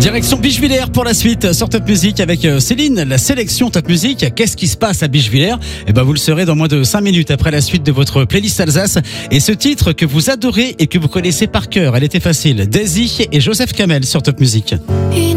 Direction Bichevillers pour la suite sur Top Music avec Céline, la sélection Top Music. Qu'est-ce qui se passe à Bichevillers? Vous le saurez dans moins de 5 minutes après la suite de votre playlist Alsace. Et ce titre que vous adorez et que vous connaissez par cœur, elle était facile. Daisy et Joseph Kamel sur Top Music.